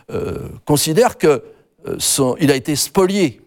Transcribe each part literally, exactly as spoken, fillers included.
euh, considère que euh, son, il a été spolié,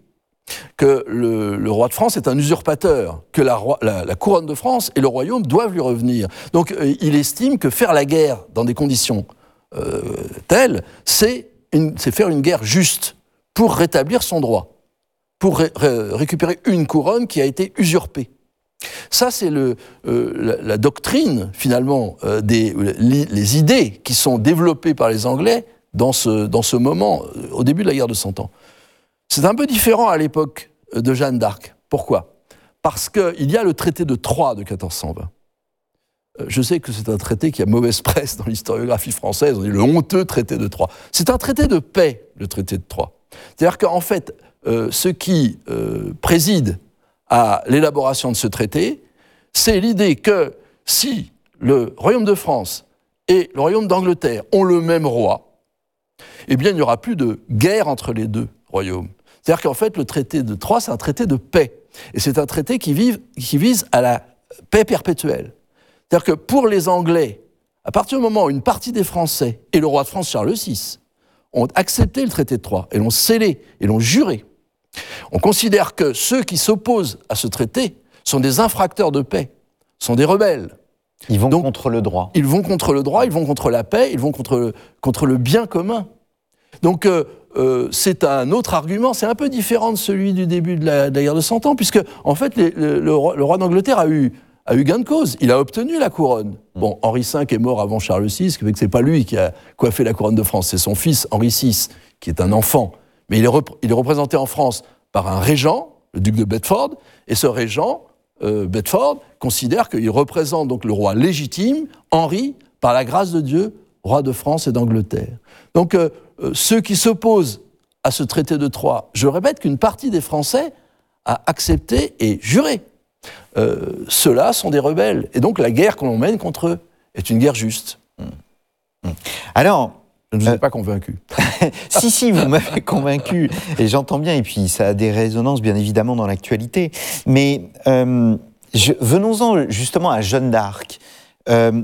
que le, le roi de France est un usurpateur, que la, roi, la, la couronne de France et le royaume doivent lui revenir. Donc euh, il estime que faire la guerre dans des conditions euh, telles, c'est, une, c'est faire une guerre juste pour rétablir son droit, pour ré, ré, récupérer une couronne qui a été usurpée. Ça, c'est le, euh, la, la doctrine, finalement, euh, des, les, les idées qui sont développées par les Anglais dans ce, dans ce moment, euh, au début de la guerre de Cent Ans. C'est un peu différent à l'époque de Jeanne d'Arc. Pourquoi ? Parce qu'il y a le traité de Troyes de quatorze cent vingt. Euh, je sais que c'est un traité qui a mauvaise presse dans l'historiographie française, on dit le honteux traité de Troyes. C'est un traité de paix, le traité de Troyes. C'est-à-dire qu'en fait, euh, ce qui euh, préside à l'élaboration de ce traité, c'est l'idée que si le royaume de France et le royaume d'Angleterre ont le même roi, eh bien il n'y aura plus de guerre entre les deux royaumes. C'est-à-dire qu'en fait, le traité de Troyes, c'est un traité de paix. Et c'est un traité qui, vive, qui vise à la paix perpétuelle. C'est-à-dire que pour les Anglais, à partir du moment où une partie des Français et le roi de France Charles six ont accepté le traité de Troyes et l'ont scellé et l'ont juré, on considère que ceux qui s'opposent à ce traité sont des infracteurs de paix, sont des rebelles. Ils vont Donc, contre le droit. Ils vont contre le droit, ils vont contre la paix, ils vont contre le, contre le bien commun. Donc euh, euh, c'est un autre argument, c'est un peu différent de celui du début de la, de la guerre de Cent Ans, puisque en fait les, le, le, roi, le roi d'Angleterre a eu, a eu gain de cause, il a obtenu la couronne. Bon, Henri cinq est mort avant Charles six, ce qui fait que c'est pas lui qui a coiffé la couronne de France, c'est son fils Henri six, qui est un enfant. Mais il est, rep- il est représenté en France par un régent, le duc de Bedford, et ce régent, euh, Bedford, considère qu'il représente donc le roi légitime, Henri, par la grâce de Dieu, roi de France et d'Angleterre. Donc euh, euh, ceux qui s'opposent à ce traité de Troyes, je répète qu'une partie des Français a accepté et juré. Euh, ceux-là sont des rebelles, et donc la guerre que l'on mène contre eux est une guerre juste. Mmh. Mmh. Alors, je ne vous ai euh, pas convaincu. si, si, vous m'avez convaincu, et j'entends bien, et puis ça a des résonances bien évidemment dans l'actualité. Mais euh, je, venons-en justement à Jeanne d'Arc. Euh,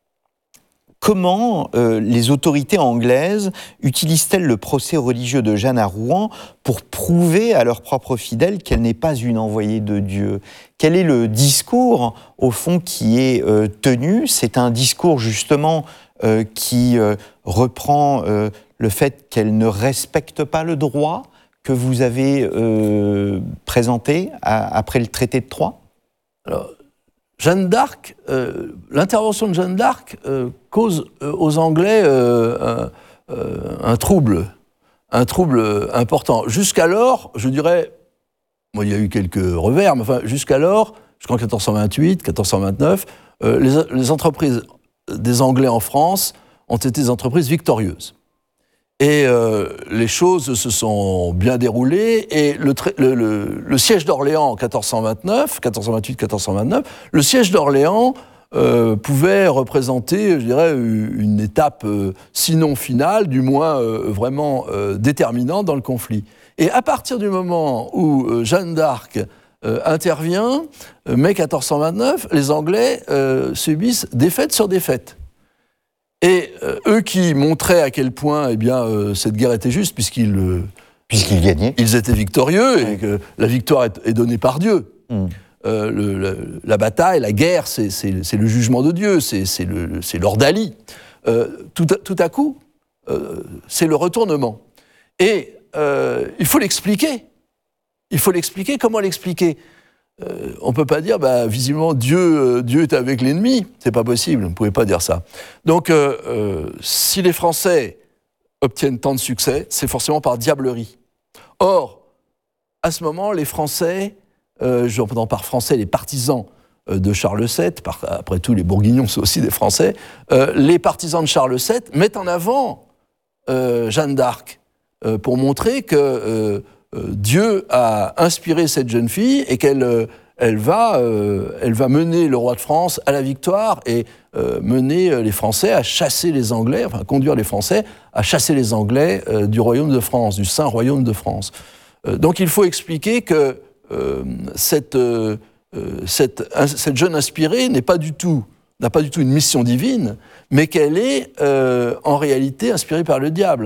comment euh, les autorités anglaises utilisent-elles le procès religieux de Jeanne à Rouen pour prouver à leurs propres fidèles qu'elle n'est pas une envoyée de Dieu ? Quel est le discours, au fond, qui est euh, tenu ? C'est un discours justement Euh, qui euh, reprend euh, le fait qu'elle ne respecte pas le droit que vous avez euh, présenté à, après le traité de Troyes ? Alors, Jeanne d'Arc, euh, l'intervention de Jeanne d'Arc euh, cause euh, aux Anglais euh, un, euh, un trouble, un trouble important. Jusqu'alors, je dirais, bon, il y a eu quelques revers, mais enfin, jusqu'alors, jusqu'en quatorze cent vingt-huit, quatorze cent vingt-neuf, euh, les, les entreprises des Anglais en France ont été des entreprises victorieuses. Et euh, les choses se sont bien déroulées, et le, le, le, le siège d'Orléans en quatorze cent vingt-neuf, quatorze cent vingt-huit quatorze cent vingt-neuf, le siège d'Orléans euh, pouvait représenter, je dirais, une étape, euh, sinon finale, du moins euh, vraiment euh, déterminante dans le conflit. Et à partir du moment où euh, Jeanne d'Arc Euh, intervient, euh, mai quatorze cent vingt-neuf, les Anglais euh, subissent défaite sur défaite. Et euh, eux qui montraient à quel point eh bien, euh, cette guerre était juste, puisqu'ils, euh, Puisqu'ils gagnaient. Ils étaient victorieux, et que la victoire est, est donnée par Dieu. Mm. Euh, le, le, la bataille, la guerre, c'est, c'est, c'est le jugement de Dieu, c'est, c'est, le, c'est l'ordalie. Euh, tout, à, tout à coup, euh, c'est le retournement. Et euh, il faut l'expliquer. Il faut l'expliquer. Comment l'expliquer ? euh, On ne peut pas dire, bah, visiblement, Dieu, euh, Dieu est avec l'ennemi. C'est pas possible, on ne pouvait pas dire ça. Donc, euh, euh, si les Français obtiennent tant de succès, c'est forcément par diablerie. Or, à ce moment, les Français, euh, j'entends par Français les partisans euh, de Charles sept, par, après tout, les Bourguignons sont aussi des Français, euh, les partisans de Charles sept mettent en avant euh, Jeanne d'Arc euh, pour montrer que euh, Euh, Dieu a inspiré cette jeune fille et qu'elle euh, elle va, euh, elle va mener le roi de France à la victoire et euh, mener les Français à chasser les Anglais, enfin conduire les Français à chasser les Anglais euh, du royaume de France, du Saint Royaume de France. Euh, donc il faut expliquer que euh, cette, euh, cette, cette jeune inspirée n'est pas du tout, n'a pas du tout une mission divine, mais qu'elle est euh, en réalité inspirée par le diable.